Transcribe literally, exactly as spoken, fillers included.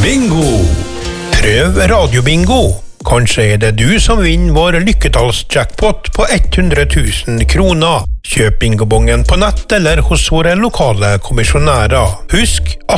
Bingo! Prøv radiobingo. Kanskje er det du som vinner vår lykketallsjackpot på hundre tusen kroner. Kjøp bingobongen på nett eller hos våre lokale kommisjonærer. Husk